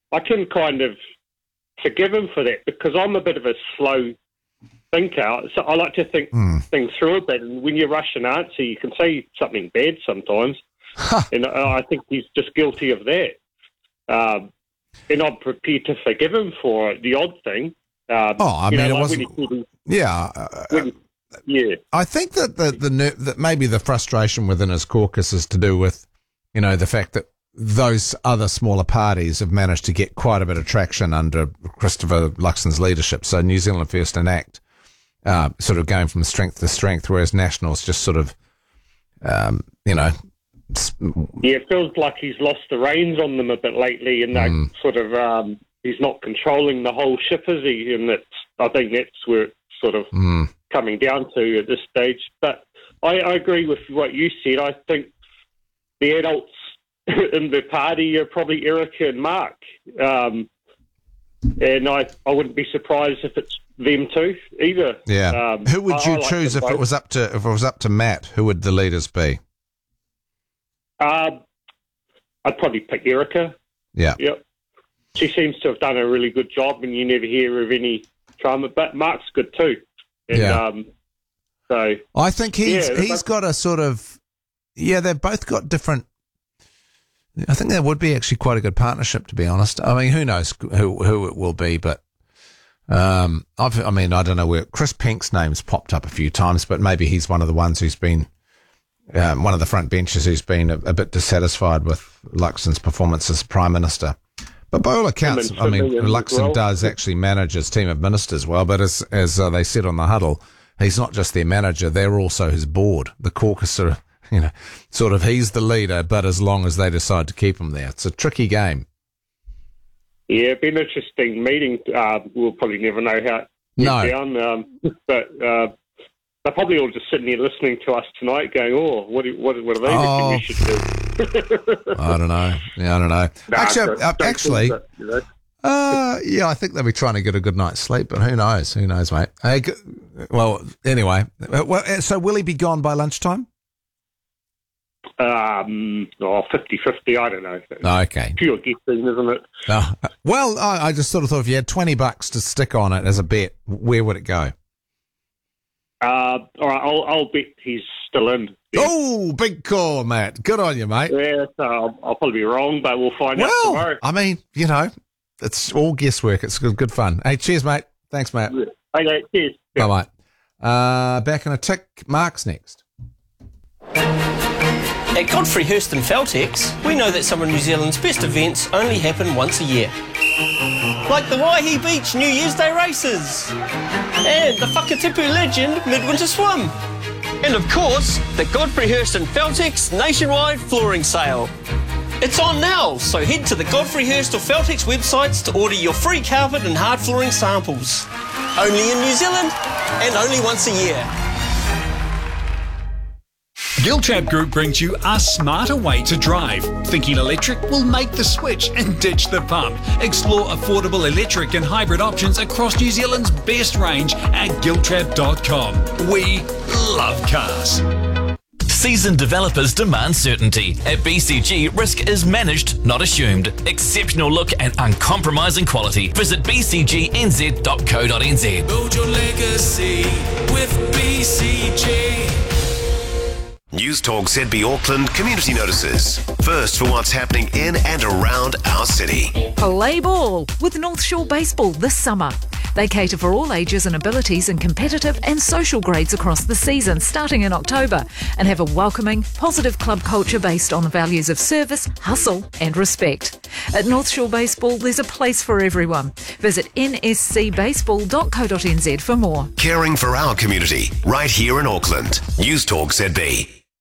I can kind of forgive him for that because I'm a bit of a slow thinker. So I like to think things through a bit. And when you rush an answer, you can say something bad sometimes. And I think he's just guilty of that. And I'm prepared to forgive him for the odd thing. I mean, it wasn't. Yeah. I think that that maybe the frustration within his caucus is to do with, the fact that those other smaller parties have managed to get quite a bit of traction under Christopher Luxon's leadership. So New Zealand First and ACT sort of going from strength to strength, whereas National's just sort of, Yeah, it feels like he's lost the reins on them a bit lately, and sort of he's not controlling the whole ship, is he? And I think that's where it's sort of coming down to at this stage. But I agree with what you said. I think the adults in the party are probably Erica and Mark, and I wouldn't be surprised if it's them too either. Yeah. Who would you choose if it was up to Matt? Who would the leaders be? I'd probably pick Erica. Yeah. Yep. She seems to have done a really good job, and you never hear of any drama. But Mark's good too. And, so I think he's got a sort of they've both got different. I think that would be actually quite a good partnership, to be honest. I mean, who knows who it will be, but I don't know where Chris Pink's name's popped up a few times, but maybe he's one of the ones who's been one of the front benches who's been a bit dissatisfied with Luxon's performance as Prime Minister. But by all accounts, I mean, Luxon does actually manage his team of ministers well, but as they said on the huddle, he's not just their manager, they're also his board. The caucus are, sort of he's the leader, but as long as they decide to keep him there. It's a tricky game. Yeah, it'd be an interesting meeting. We'll probably never know how it went down, but they're probably all just sitting there listening to us tonight going, what are they thinking we should do? I don't know. Yeah, I don't know. Actually, I think they'll be trying to get a good night's sleep, but who knows? Who knows, mate? Well, anyway. So will he be gone by lunchtime? 50-50, I don't know. Okay. Pure guessing, isn't it? Well, I just sort of thought if you had $20 to stick on it as a bet, where would it go? All right, I'll bet he's still in. Yeah. Oh, big call, Matt. Good on you, mate. Yeah, so I'll probably be wrong, but we'll find out tomorrow. I mean, it's all guesswork. It's good fun. Hey, cheers, mate. Thanks, Matt. Okay, cheers. Bye-bye. Back in a tick. Mark's next. At Godfrey Hirst and Feltex, we know that some of New Zealand's best events only happen once a year. Like the Waihi Beach New Year's Day races, and the Whakatipu Legend Midwinter Swim, and of course, the Godfrey Hirst and Feltex nationwide flooring sale. It's on now, so head to the Godfrey Hirst or Feltex websites to order your free carpet and hard flooring samples. Only in New Zealand, and only once a year. Giltrap Group brings you a smarter way to drive. Thinking electric? Will make the switch and ditch the pump. Explore affordable electric and hybrid options across New Zealand's best range at giltrap.com. We love cars. Seasoned developers demand certainty. At BCG, risk is managed, not assumed. Exceptional look and uncompromising quality. Visit bcgnz.co.nz. Build your legacy with BCG. News Talk ZB Auckland community notices. First for what's happening in and around our city. Play ball with North Shore Baseball this summer. They cater for all ages and abilities in competitive and social grades across the season, starting in October, and have a welcoming, positive club culture based on the values of service, hustle and respect. At North Shore Baseball, there's a place for everyone. Visit nscbaseball.co.nz for more. Caring for our community, right here in Auckland. News Talk ZB.